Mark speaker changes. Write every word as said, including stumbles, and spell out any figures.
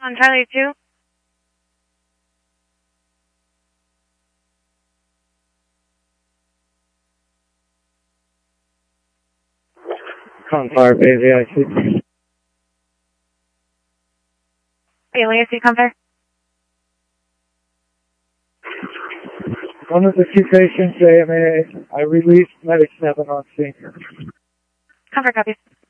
Speaker 1: On Charlie two.
Speaker 2: Con five, A V I C.
Speaker 1: Alias, you come there?
Speaker 2: One of the two patients, A M A, I released Medic seven on scene.
Speaker 1: Comfort copies.